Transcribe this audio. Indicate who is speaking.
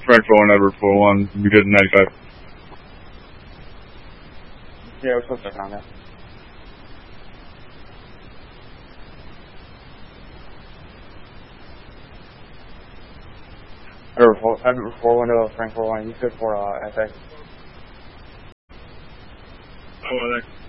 Speaker 1: Frank 41, Edward 41, we did 95.
Speaker 2: Yeah, we're supposed to start on that. Edward 41, Frank 41, you good for SA?
Speaker 1: Oh, thanks.